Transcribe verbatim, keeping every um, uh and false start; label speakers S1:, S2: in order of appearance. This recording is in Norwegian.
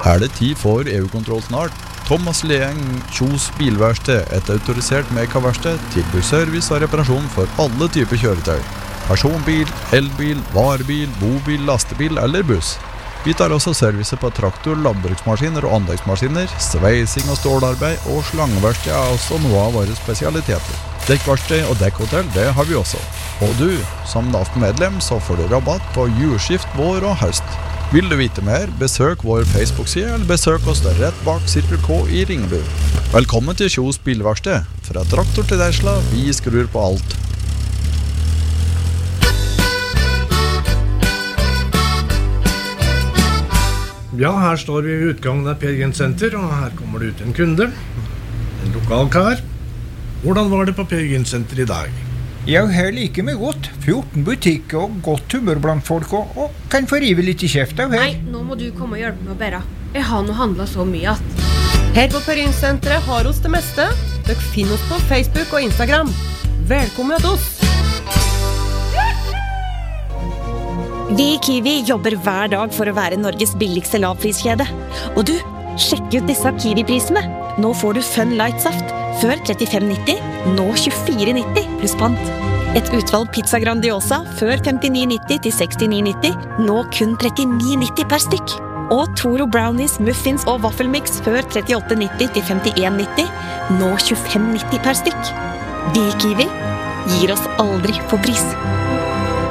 S1: Er det tid for E U-kontroll snart? Thomas Leeng Kjos bilverksted, et autorisert Meka-verksted, tilbyr service og reparasjon for alle typer kjøretøy. Personbil, elbil, varebil, bobil, lastebil eller buss. Vi tar også service på traktor, landbruksmaskiner og anleggsmaskiner, sveising og stålarbeid, og slangeverksted er også noe av våre spesialiteter. Dekkverksted og dekkhotell, det har vi også. Og du, som N A F-medlem, så får du rabatt på jordskift, vår og høst. Vil du vite mer, besøk vår Facebook-side, eller besøk oss der rett bak Cirkel K i Ringebu. Velkommen til Kjos bilverksted. Fra traktor til Tesla, vi skrur på alt.
S2: Ja, her står vi ved utgangen av Peer Gynt Center, og her kommer det ut en kunde. En lokal kar. Hvordan var det på Peer Gynt Center i dag?
S3: Ja, her liker vi godt. fjorten butikker og godt humør blant folk, og, og kan få rive litt i kjeft av her.
S4: Nei, nå må du komme og hjelpe meg å bære. Jeg har nå handlet så mye at...
S5: Her på Peer Gynt Senteret har oss det meste. Dere finner oss på Facebook og Instagram. Velkommen til oss!
S6: Vi i Kiwi jobber hver dag for å være Norges billigste lavpriskjede. Og du, sjekk ut disse Kiwi-prisene. Nå får du Fun Light Saft. Før trettifem nitti, nå tjuefire nitti pluss pant. Et utvalg pizza Grandiosa før femtini nitti til sekstini nitti, nå kun trettini nitti per stykk. Og Toro Brownies, muffins og vaffelmix før trettiåtte nitti til femtien nitti, nå tjuefem nitti per stykk. Vi i Kiwi gir oss aldri på pris.